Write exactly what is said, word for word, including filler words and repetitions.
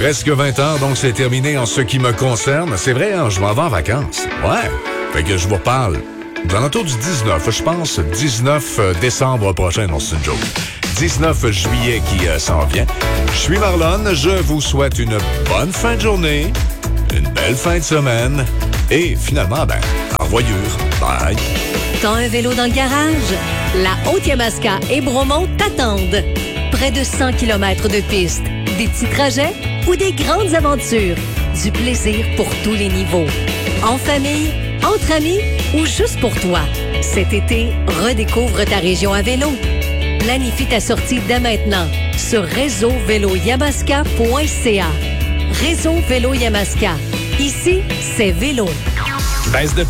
Presque vingt heures, donc c'est terminé en ce qui me concerne. C'est vrai, hein, je m'en vais en vacances. Ouais. Fait que je vous reparle dans l'entour du dix-neuf, je pense, dix-neuf décembre prochain, non, c'est une joke. dix-neuf juillet qui euh, s'en vient. Je suis Marlon, je vous souhaite une bonne fin de journée, une belle fin de semaine, et finalement, ben, en voyure. Bye! T'as un vélo dans le garage? La Haute-Yamaska et Bromont t'attendent. Près de cent kilomètres de piste, des petits trajets ou des grandes aventures. Du plaisir pour tous les niveaux. En famille, entre amis ou juste pour toi. Cet été, redécouvre ta région à vélo. Planifie ta sortie dès maintenant sur réseau vélo yamaska point c a. Réseau Vélo Yamaska. Ici, c'est vélo. Baisse de